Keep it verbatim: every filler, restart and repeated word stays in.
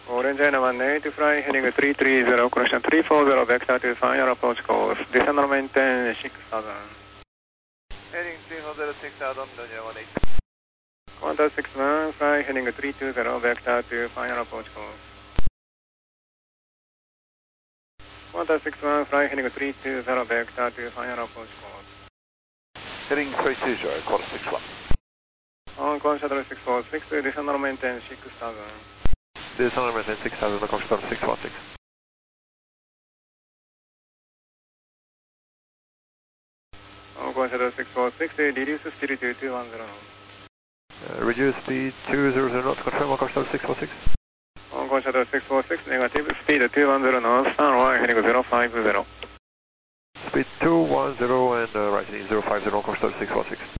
Orange China one eight, fly heading three three zero, correction three four zero, vector to final approach course, descend and maintain six thousand. Heading three four zero, six thousand, Daniel one eight. Contact six one, fly heading three two zero, vector to final approach course. Contact six one, fly heading three two zero, vector to final approach course. Heading three two zero, quarter six one. On course shuttle six four six, descend and maintain six thousand. Descend and maintain six thousand, on course shuttle six four six. On course shuttle six four six, reduce speed to two one zero. Uh, reduce speed two zero zero knots, confirm on course shuttle six four six. On course shuttle six four six, negative, speed two one zero knots, runway heading zero five zero. Speed two one zero and uh, right, zero five zero, course shuttle six four six.